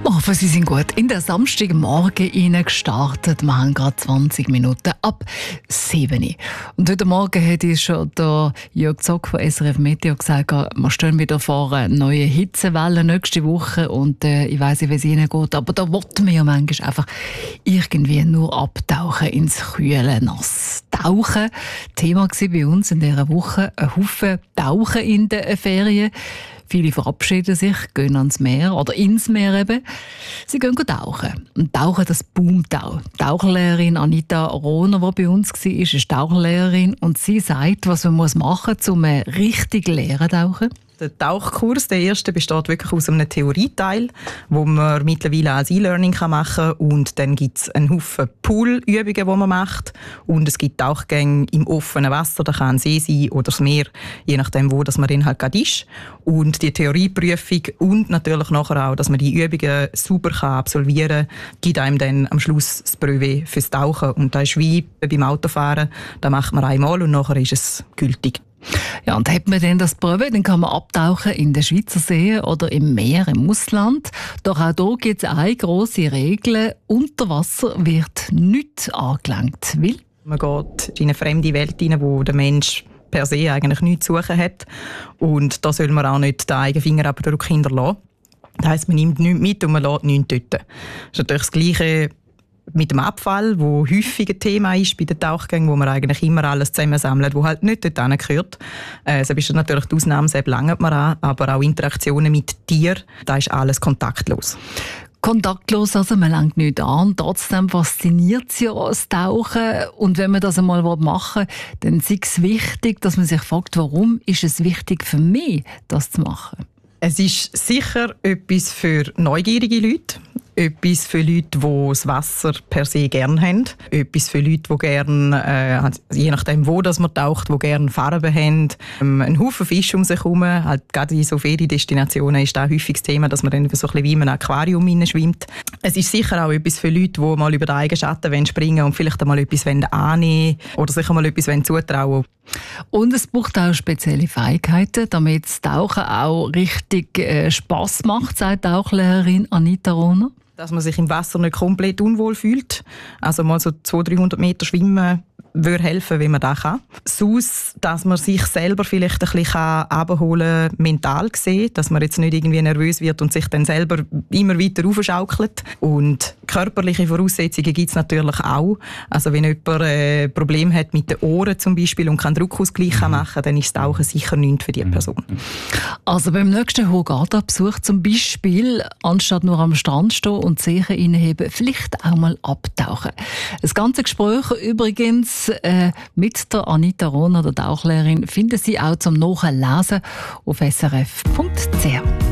Hoffen Sie sind gut in den Samstagmorgen gestartet. Wir haben gerade 20 Minuten ab 7 Uhr. Und heute Morgen hat uns schon der Jörg Zock von SRF Meteo gesagt, wir stehen wieder vor einer neuen Hitzewelle nächste Woche. Und ich weiss nicht, wie es Ihnen geht, aber da wollten wir ja manchmal einfach irgendwie nur abtauchen ins kühle Nass. Tauchen, Thema war bei uns in dieser Woche ein Haufen Tauchen in den Ferien. Viele verabschieden sich, gehen ans Meer oder ins Meer eben. Sie gehen tauchen. Und tauchen, das boomt auch. Die Tauchlehrerin Anita Rohner, die bei uns war, ist Tauchlehrerin und sie sagt, was man machen muss, um richtig lernen tauchen. Der Tauchkurs, der erste, besteht wirklich aus einem Theorieteil, wo man mittlerweile als E-Learning machen kann. Und dann gibt es einen Haufen Poolübungen, die man macht. Und es gibt Tauchgänge im offenen Wasser, da kann ein See sein oder das Meer, je nachdem, wo das man dann halt gerade ist. Und die Theorieprüfung und natürlich nachher auch, dass man die Übungen super absolvieren kann, gibt einem dann am Schluss das Brevet fürs Tauchen. Und das ist wie beim Autofahren, da macht man einmal und nachher ist es gültig. Ja, und hat man dann das Brevet, dann kann man abtauchen in den Schweizer Seen oder im Meer, im Ausland. Doch auch hier gibt es eine grosse Regel: Unter Wasser wird nichts angelangt. Weil man geht in eine fremde Welt hinein, wo der Mensch per se eigentlich nichts zu suchen hat. Und da soll man auch nicht den eigenen Fingerabdruck hinterlassen. Das heisst, man nimmt nichts mit und man lässt nichts dort. Das ist natürlich das Gleiche mit dem Abfall, wo häufig ein Thema ist bei den Tauchgängen, wo man eigentlich immer alles zusammensammelt, wo halt nicht dort gehört. So ist natürlich die Ausnahme, sehr lange man an, aber auch Interaktionen mit Tieren, da ist alles kontaktlos. Kontaktlos, also man lenkt nichts an. Trotzdem fasziniert es ja das Tauchen. Und wenn man das einmal machen will, dann ist es wichtig, dass man sich fragt, warum ist es wichtig für mich, das zu machen? Es ist sicher etwas für neugierige Leute. Etwas für Leute, die das Wasser per se gerne haben. Etwas für Leute, die gerne, je nachdem wo das man taucht, die gerne Farben haben. Ein Haufen Fische um sich herum. Halt, gerade in so Feriendestinationen ist das häufig das Thema, dass man dann so ein bisschen wie in einem Aquarium hineinschwimmt. Es ist sicher auch etwas für Leute, die mal über den eigenen Schatten springen wollen und vielleicht einmal etwas annehmen oder sich einmal etwas zutrauen wollen. Und es braucht auch spezielle Fähigkeiten, damit das Tauchen auch richtig Spass macht, sagt Tauchlehrerin Anita Rohner. Dass man sich im Wasser nicht komplett unwohl fühlt. Also mal so 200-300 Meter schwimmen würde helfen, wenn man das kann. Sonst, dass man sich selber vielleicht ein bisschen abholen kann, mental gesehen, dass man jetzt nicht irgendwie nervös wird und sich dann selber immer weiter aufschaukelt. Und körperliche Voraussetzungen gibt es natürlich auch. Also wenn jemand ein Problem hat mit den Ohren zum Beispiel und keinen Druckausgleich machen kann, dann ist das Tauchen sicher nichts für diese Person. Also beim nächsten Hurghada-Besuch zum Beispiel, anstatt nur am Strand stehen und die Zehe reinheben, vielleicht auch mal abtauchen. Das ganze Gespräch übrigens mit der Anita Rohner, der Tauchlehrerin, finden Sie auch zum Nachlesen auf srf.ch.